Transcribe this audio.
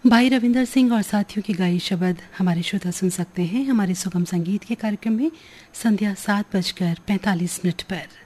भाई रविंदर सिंह और साथियों की गाई शब्द हमारे श्रोता सुन सकते हैं हमारे सुगम संगीत के कार्यक्रम में संध्या 7:45 पर।